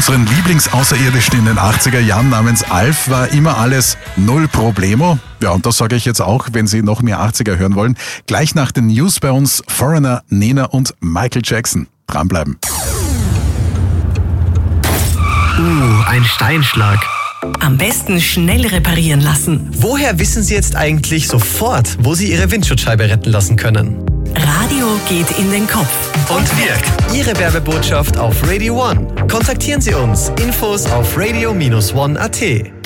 unseren Lieblingsaußerirdischen in den 80er Jahren namens Alf war immer alles null Problemo. Ja, und das sage ich jetzt auch, wenn Sie noch mehr 80er hören wollen. Gleich nach den News bei uns Foreigner, Nena und Michael Jackson. Dranbleiben. Ein Steinschlag. Am besten schnell reparieren lassen. Woher wissen Sie jetzt eigentlich sofort, wo Sie Ihre Windschutzscheibe retten lassen können? Radio geht in den Kopf. Und wirkt. Ihre Werbebotschaft auf Radio One. Kontaktieren Sie uns. Infos auf radio-one.at.